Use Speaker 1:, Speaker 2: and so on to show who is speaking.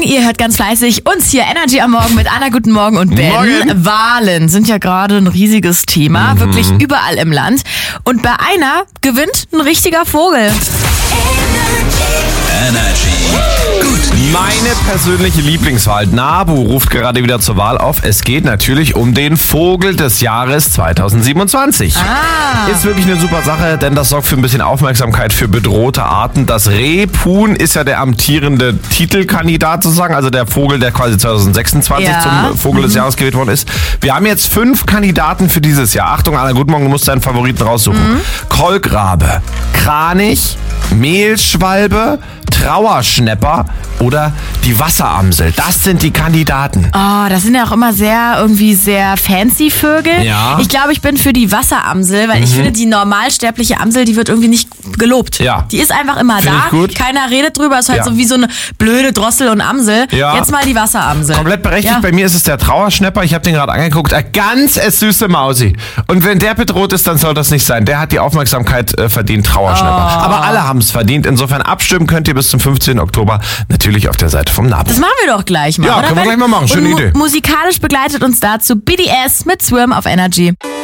Speaker 1: Ihr hört ganz fleißig uns hier Energy am Morgen mit Anna, guten Morgen und Ben.
Speaker 2: Morgen.
Speaker 1: Wahlen sind ja gerade ein riesiges Thema, wirklich überall im Land. Und bei einer gewinnt ein richtiger Vogel.
Speaker 3: Energy. Gut.
Speaker 2: Meine persönliche Lieblingswahl. NABU ruft gerade wieder zur Wahl auf. Es geht natürlich um den Vogel des Jahres 2027. Ist wirklich eine super Sache, denn das sorgt für ein bisschen Aufmerksamkeit für bedrohte Arten. Das Rebhuhn ist ja der amtierende Titelkandidat sozusagen, also der Vogel, der quasi 2026 zum Vogel des Jahres gewählt worden ist. Wir haben jetzt 5 Kandidaten für dieses Jahr. Achtung, Anna, guten Morgen, du musst deinen Favoriten raussuchen. Kolkrabe, Kranich, Mehlschwalbe, Trauerschnäpper oder die Wasseramsel. Das sind die Kandidaten.
Speaker 1: Oh, das sind ja auch immer sehr fancy Vögel.
Speaker 2: Ja.
Speaker 1: Ich glaube, ich bin für die Wasseramsel, weil ich finde, die normalsterbliche Amsel, die wird irgendwie nicht gelobt.
Speaker 2: Ja.
Speaker 1: Die ist einfach immer
Speaker 2: Find
Speaker 1: da.
Speaker 2: ich gut.
Speaker 1: Keiner redet drüber. Ist halt
Speaker 2: Ja.
Speaker 1: so wie so eine blöde Drossel und Amsel.
Speaker 2: Ja.
Speaker 1: Jetzt mal die Wasseramsel.
Speaker 2: Komplett berechtigt.
Speaker 1: Ja.
Speaker 2: Bei mir ist es der Trauerschnäpper. Ich habe den gerade angeguckt. Ganz süße Mausi. Und wenn der bedroht ist, dann soll das nicht sein. Der hat die Aufmerksamkeit verdient, Trauerschnäpper. Aber alle haben es verdient. Insofern abstimmen könnt ihr bis zum 15. Oktober natürlich auf der Seite vom NABU.
Speaker 1: Das machen wir doch gleich mal.
Speaker 2: Ja,
Speaker 1: oder?
Speaker 2: können wir gleich mal machen. Schöne
Speaker 1: Und
Speaker 2: Idee.
Speaker 1: Musikalisch begleitet uns dazu BDS mit Swim auf Energy.